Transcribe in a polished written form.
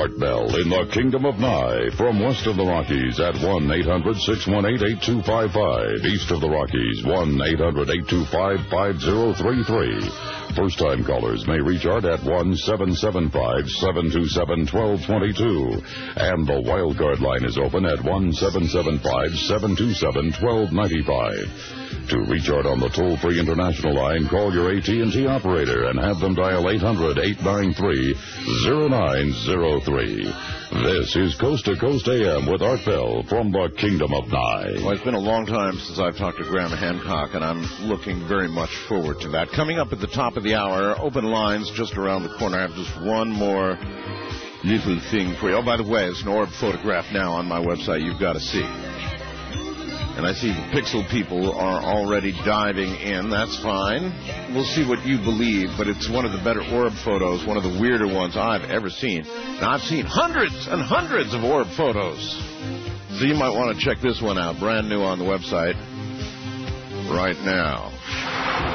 Art Bell in the Kingdom of Nye. From west of the Rockies at 1-800-618-8255. East of the Rockies, 1-800-825-5033. First-time callers may reach Art at 1-775-727-1222. And the wild card line is open at 1-775-727-1295. To reach Art on the toll-free international line, call your AT&T operator and have them dial 800-893-0903. This is Coast to Coast AM with Art Bell from the Kingdom of Nye. Well, it's been a long time since I've talked to Graham Hancock, and I'm looking very much forward to that. Coming up at the top of the hour, open lines just around the corner. I have just one more little thing for you. Oh, by the way, there's an orb photograph now on my website you've got to see. And I see the Pixel people are already diving in. That's fine. We'll see what you believe, but it's one of the better orb photos, one of the weirder ones I've ever seen. Now, I've seen hundreds and hundreds of orb photos. So you might want to check this one out, brand new on the website right now.